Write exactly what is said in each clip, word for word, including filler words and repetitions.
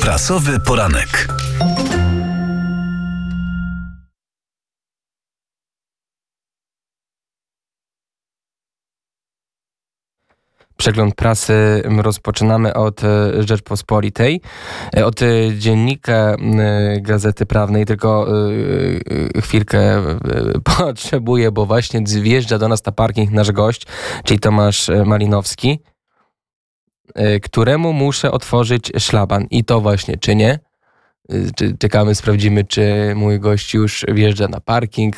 Prasowy poranek. Przegląd prasy rozpoczynamy od Rzeczpospolitej, od dziennika Gazety Prawnej, tylko chwilkę potrzebuję, bo właśnie wjeżdża do nas na parking nasz gość, czyli Tomasz Malinowski, któremu muszę otworzyć szlaban. I to właśnie czynię. Czekamy, sprawdzimy, czy mój gość już wjeżdża na parking.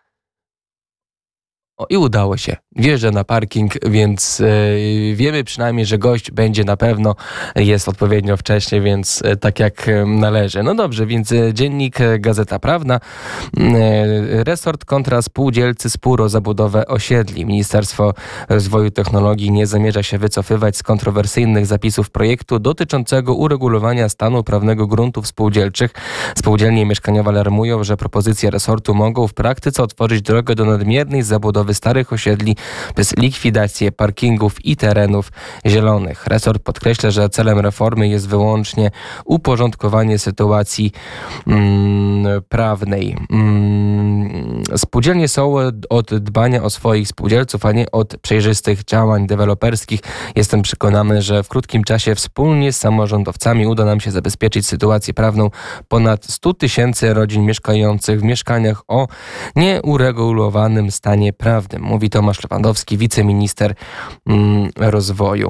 O, i udało się. Wjeżdża na parking, więc yy, wiemy przynajmniej, że gość będzie na pewno, jest odpowiednio wcześnie, więc yy, tak jak yy, należy. No dobrze, więc yy, dziennik yy, Gazeta Prawna. Yy, resort kontra spółdzielcy, spór o zabudowę osiedli. Ministerstwo Rozwoju Technologii nie zamierza się wycofywać z kontrowersyjnych zapisów projektu dotyczącego uregulowania stanu prawnego gruntów spółdzielczych. Spółdzielnie mieszkaniowe alarmują, że propozycje resortu mogą w praktyce otworzyć drogę do nadmiernej zabudowy starych osiedli przez likwidację parkingów i terenów zielonych. Resort podkreśla, że celem reformy jest wyłącznie uporządkowanie sytuacji mm, prawnej. Mm, spółdzielnie są od dbania o swoich spółdzielców, a nie od przejrzystych działań deweloperskich. Jestem przekonany, że w krótkim czasie wspólnie z samorządowcami uda nam się zabezpieczyć sytuację prawną ponad stu tysięcy rodzin mieszkających w mieszkaniach o nieuregulowanym stanie prawnym, mówi Tomasz Lewandowski, wiceminister mm, rozwoju.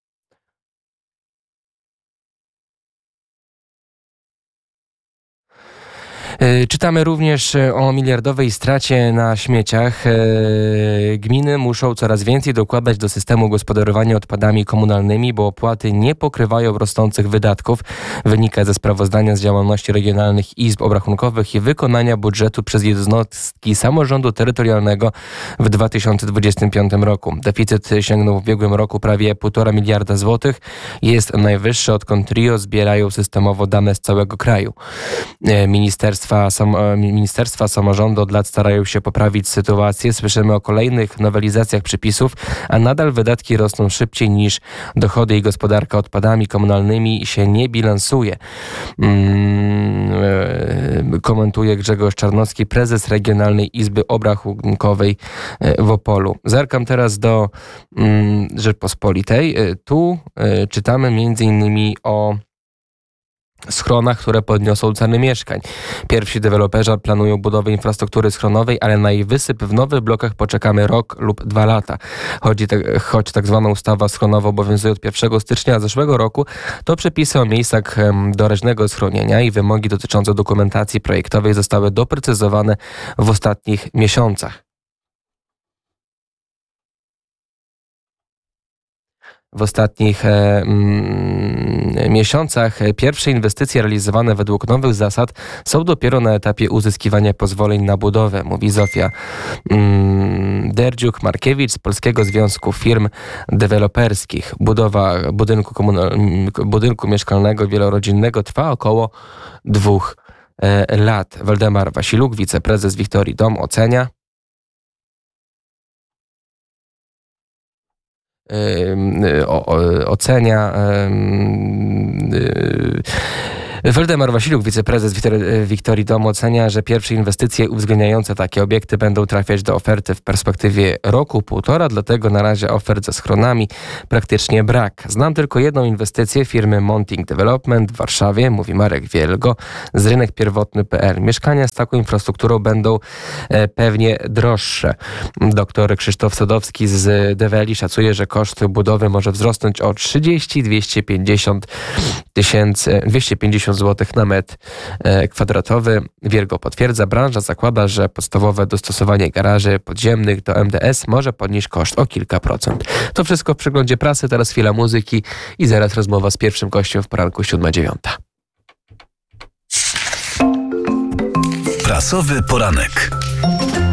Czytamy również o miliardowej stracie na śmieciach. Gminy muszą coraz więcej dokładać do systemu gospodarowania odpadami komunalnymi, bo opłaty nie pokrywają rosnących wydatków. Wynika ze sprawozdania z działalności regionalnych izb obrachunkowych i wykonania budżetu przez jednostki samorządu terytorialnego w dwa tysiące dwudziestym piątym roku. Deficyt sięgnął w ubiegłym roku prawie półtora miliarda złotych. Jest najwyższy, odkąd T R I O zbierają systemowo dane z całego kraju. Ministerstwo Ministerstwa Samorządu od lat starają się poprawić sytuację. Słyszymy o kolejnych nowelizacjach przepisów, a nadal wydatki rosną szybciej niż dochody i gospodarka odpadami komunalnymi się nie bilansuje. Hmm, komentuje Grzegorz Czarnowski, prezes Regionalnej Izby Obrachunkowej w Opolu. Zerkam teraz do hmm, Rzeczpospolitej. Tu y, czytamy między innymi o schronach, które podniosą ceny mieszkań. Pierwsi deweloperzy planują budowę infrastruktury schronowej, ale na jej wysyp w nowych blokach poczekamy rok lub dwa lata. Chodzi te, choć tak zwana ustawa schronowa obowiązuje od pierwszego stycznia zeszłego roku, to przepisy o miejscach doraźnego schronienia i wymogi dotyczące dokumentacji projektowej zostały doprecyzowane w ostatnich miesiącach. W ostatnich e, mm, miesiącach pierwsze inwestycje realizowane według nowych zasad są dopiero na etapie uzyskiwania pozwoleń na budowę, mówi Zofia mm, Derdziuk-Markiewicz z Polskiego Związku Firm Deweloperskich. Budowa budynku, komunal- budynku mieszkalnego wielorodzinnego trwa około dwóch e, lat. Waldemar Wasiluk, wiceprezes Victorii Dom, ocenia, O, o, ocenia yy, Waldemar Wasiluk, wiceprezes Victorii Dom, ocenia, że pierwsze inwestycje uwzględniające takie obiekty będą trafiać do oferty w perspektywie roku, półtora, dlatego na razie ofert ze schronami praktycznie brak. Znam tylko jedną inwestycję firmy Monting Development w Warszawie, mówi Marek Wielgo z rynek pierwotny kropka p l. Mieszkania z taką infrastrukturą będą e, pewnie droższe. Doktor Krzysztof Sadowski z Develi szacuje, że koszt budowy może wzrosnąć o trzydzieści do dwustu pięćdziesięciu tysięcy, dwieście pięćdziesiąt złotych na metr e, kwadratowy. Wielgo potwierdza, branża zakłada, że podstawowe dostosowanie garaży podziemnych do M D S może podnieść koszt o kilka procent. To wszystko w przeglądzie prasy, teraz chwila muzyki i zaraz rozmowa z pierwszym gościem w poranku siódma dziewiąta. Prasowy poranek.